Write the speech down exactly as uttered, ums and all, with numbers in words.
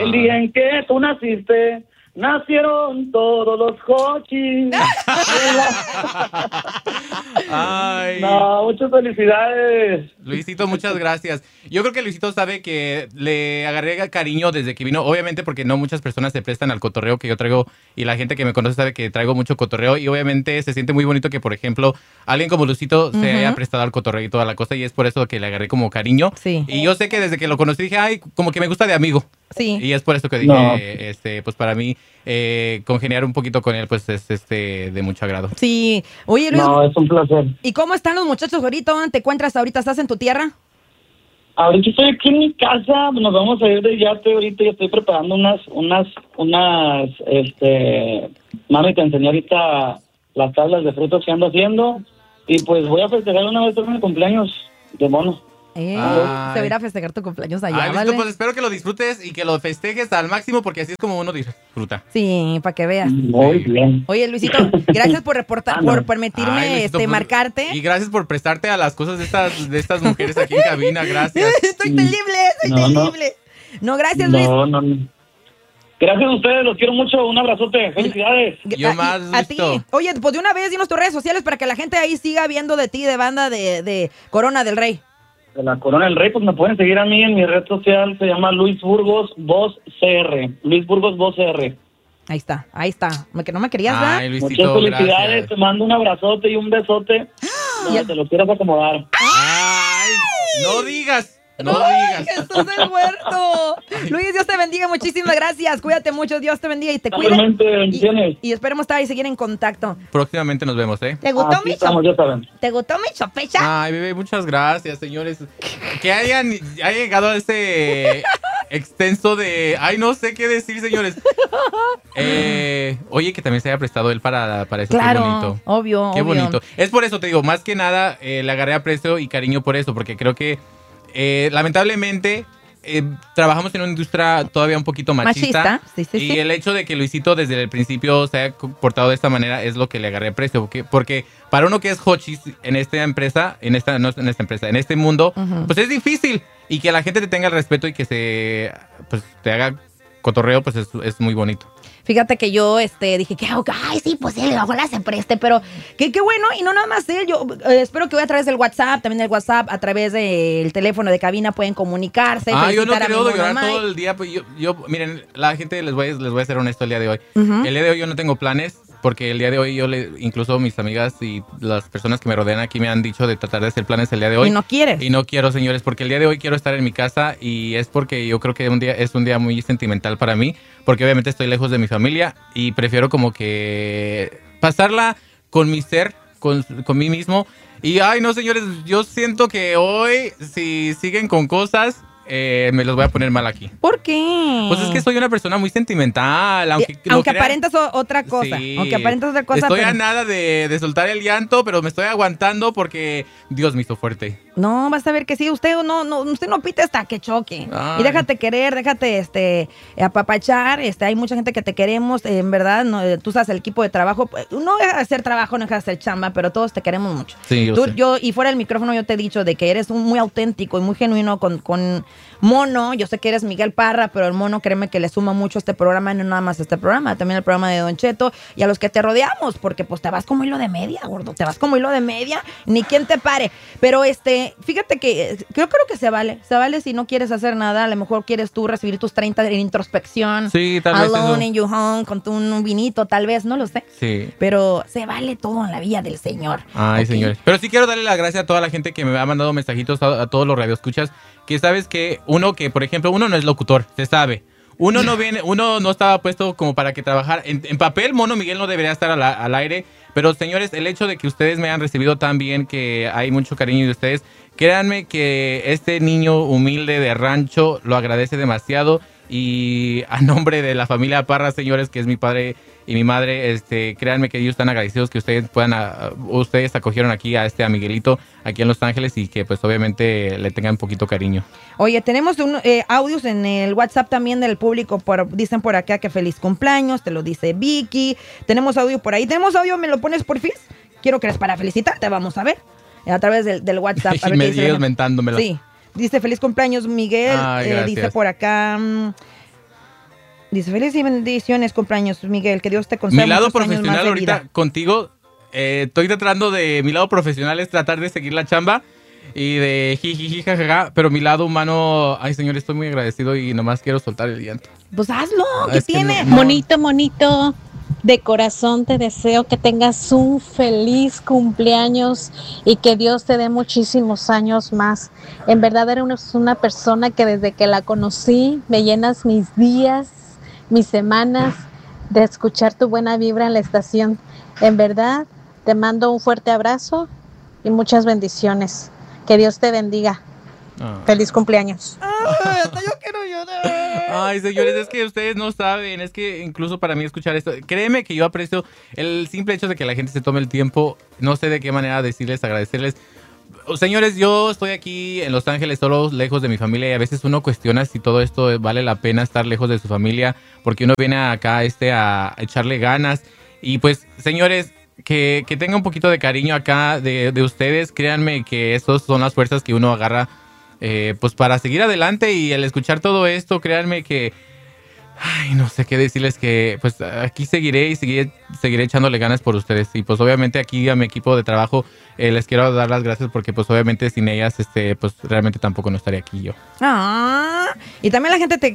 El día en que tú naciste, nacieron todos los Hochis. Ay. No, muchas felicidades. Luisito, muchas gracias. Yo creo que Luisito sabe que le agarré cariño desde que vino, obviamente porque no muchas personas se prestan al cotorreo que yo traigo y la gente que me conoce sabe que traigo mucho cotorreo y obviamente se siente muy bonito que, por ejemplo, alguien como Luisito uh-huh. se haya prestado al cotorreo y toda la cosa y es por eso que le agarré como cariño. Sí. Y yo sé que desde que lo conocí dije, ay, como que me gusta de amigo. Sí. Y es por eso que dije, No. este, pues para mí eh, congeniar un poquito con él pues es este de mucho agrado. Sí. Oye, Luis. No, es un placer. ¿Y cómo están los muchachos ahorita? ¿Dónde te encuentras ahorita? ¿Estás en tu tierra? Ahorita estoy aquí en mi casa, nos vamos a ir de yate ahorita y estoy preparando unas, unas, unas, este, mami te enseñó ahorita las tablas de frutos que ando haciendo y pues voy a festejar una vez por mi cumpleaños de mono. Eh, Ay. se va a ir a festejar tu cumpleaños allá, Ay, Luisito, ¿vale? pues espero que lo disfrutes y que lo festejes al máximo porque así es como uno disfruta. Sí, para que veas. Muy bien. Oye, Luisito, gracias por reportar, Ah, no. por permitirme Ay, Luisito, este pues, marcarte. Y gracias por prestarte a las cosas de estas, de estas mujeres aquí en cabina, gracias. Estoy terrible, estoy No, no. terrible. No, gracias, Luis. No, no, no. Gracias a ustedes, los quiero mucho, un abrazote, felicidades. Yo A- más, a ti. Luisito. Oye, pues de una vez dinos tus redes sociales para que la gente ahí siga viendo de ti, de banda de, de Corona del Rey. De la Corona del Rey, pues me pueden seguir a mí en mi red social, se llama Luis Burgos Voz C R. Luis Burgos Voz C R. Ahí está, ahí está. Que no me querías dar. Ay, Muchas Luisito, felicidades, gracias. te mando un abrazote y un besote. Donde te lo quieras acomodar. Ay, no digas, no digas. Jesús del huerto. Luis, Dios te bendiga, muchísimas gracias. Cuídate mucho, Dios te bendiga y te cuida. Igualmente, bendiciones. Y, y esperemos estar y seguir en contacto. Próximamente nos vemos, ¿eh? ¿Te gustó Aquí mi estamos, cho- ya saben. ¿Te gustó mi chopecha? Ay, bebé, muchas gracias, señores. Que hayan haya llegado a ese extenso de... Ay, no sé qué decir, señores. Eh, oye, que también se haya prestado él para, para eso. Claro, Qué bonito. obvio, Qué obvio. bonito. Es por eso, te digo, más que nada, eh, le agarré aprecio y cariño por eso, porque creo que, eh, lamentablemente... Eh, trabajamos en una industria todavía un poquito machista, Machista, sí, sí, y sí. el hecho de que Luisito desde el principio se haya comportado de esta manera es lo que le agarré precio, porque, porque para uno que es hochis en esta empresa, en esta no en esta empresa, en este mundo, Ujú. pues es difícil y que la gente te tenga el respeto y que se pues te haga cotorreo, pues es, es muy bonito. Fíjate que yo este, dije que, ay, sí, pues él, ojalá se preste, pero que qué bueno, y no nada más él, yo eh, espero que hoy a través del WhatsApp, también del WhatsApp, a través del teléfono de cabina pueden comunicarse. Ah, yo no felicitar a quiero mi llorar mamá. todo el día, pues yo, yo miren, la gente les voy, a- les voy a ser honesto el día de hoy. Ujú. El día de hoy yo no tengo planes, porque el día de hoy yo le, incluso mis amigas y las personas que me rodean aquí me han dicho de tratar de hacer planes el día de hoy. Y no quieres. Y no quiero, señores, porque el día de hoy quiero estar en mi casa y es porque yo creo que un día es un día muy sentimental para mí, porque obviamente estoy lejos de mi familia y prefiero como que pasarla con mi ser, con, con mí mismo. Y ay, no, señores, yo siento que hoy, si siguen con cosas, eh, me los voy a poner mal aquí. ¿Por qué? Pues es que soy una persona muy sentimental, aunque, Eh, lo aunque crean. aparentas o- otra cosa. Sí. Aunque aparentas otra cosa. Estoy pero- a nada de, de soltar el llanto, pero me estoy aguantando porque Dios me hizo fuerte. No, vas a ver que sí, usted no, no, usted no pite hasta que choque. Ay. Y déjate querer, déjate este apapachar, este, hay mucha gente que te queremos, eh, en verdad, no, eh, tú sabes el equipo de trabajo, pues, no deja de hacer trabajo, no deja de hacer chamba, pero todos te queremos mucho. Sí, yo Tú- sé. yo, y fuera del micrófono yo te he dicho de que eres un muy auténtico y muy genuino con, con Mono. Yo sé que eres Miguel Parra, pero el Mono, créeme que le suma mucho a este programa, no nada más a este programa, también el programa de Don Cheto y a los que te rodeamos, porque pues te vas como hilo de media, gordo, te vas como hilo de media, ni quien te pare. Pero este, fíjate que eh, yo creo que se vale, se vale si no quieres hacer nada, a lo mejor quieres tú recibir tus treinta de introspección, Sí, tal vez alone eso. in your home, con tu, un vinito, tal vez, no lo sé. Sí. Pero se vale todo en la vida del Señor. Ay, ¿ok? señores. Pero sí quiero darle las gracias a toda la gente que me ha mandado mensajitos, a, a todos los radioescuchas, que sabes que uno que, por ejemplo, uno no es locutor, se sabe. Uno no viene, uno no estaba puesto como para que trabajar. En, en papel, Mono Miguel no debería estar al, al aire. Pero, señores, el hecho de que ustedes me hayan recibido tan bien, que hay mucho cariño de ustedes, créanme que este niño humilde de rancho lo agradece demasiado. Y a nombre de la familia Parra, señores, que es mi padre y mi madre, este, créanme que ellos están agradecidos que ustedes puedan, a, ustedes acogieron aquí a este a Miguelito, aquí en Los Ángeles, y que pues obviamente le tengan un poquito cariño. Oye, tenemos un, eh, audios en el WhatsApp también del público. Por, dicen por acá que feliz cumpleaños, te lo dice Vicky. Tenemos audio por ahí. ¿Tenemos audio? ¿Me lo pones por fin? Quiero que eres para felicitarte, vamos a ver. A través del, del WhatsApp. A ver Y me qué dice la ellos gente. mentándomela. Sí. Dice feliz cumpleaños, Miguel. Ay, Eh, gracias. dice por acá. mm, Dice, felices y bendiciones, cumpleaños, Miguel. Que Dios te conceda Mi lado muchos años profesional más de ahorita vida. contigo, eh, estoy tratando de, mi lado profesional es tratar de seguir la chamba y de jiji, jajaja, pero mi lado humano, ay señor, estoy muy agradecido y nomás quiero soltar el llanto. Pues hazlo, Ah, ¿qué es que tiene? no- Monito, monito, de corazón te deseo que tengas un feliz cumpleaños y que Dios te dé muchísimos años más. En verdad eres una persona que desde que la conocí me llenas mis días, mis semanas de escuchar tu buena vibra en la estación. En verdad te mando un fuerte abrazo y muchas bendiciones. Que Dios te bendiga. Ah. Feliz cumpleaños. Ay, hasta yo quiero llorar. Ay, señores, es que ustedes no saben, es que incluso para mí escuchar esto, créeme que yo aprecio el simple hecho de que la gente se tome el tiempo, no sé de qué manera decirles, agradecerles. Señores, yo estoy aquí en Los Ángeles solo, lejos de mi familia, y a veces uno cuestiona si todo esto vale la pena estar lejos de su familia, porque uno viene acá este, a echarle ganas. Y pues, señores, que, que tenga un poquito de cariño acá de, de ustedes, créanme que esas son las fuerzas que uno agarra eh, pues para seguir adelante. Y al escuchar todo esto, créanme que, ay, no sé qué decirles, que pues aquí seguiré y seguiré, seguiré echándole ganas por ustedes. Y pues obviamente aquí a mi equipo de trabajo eh, les quiero dar las gracias porque pues obviamente sin ellas este pues realmente tampoco no estaría aquí yo. Ah, y también la gente te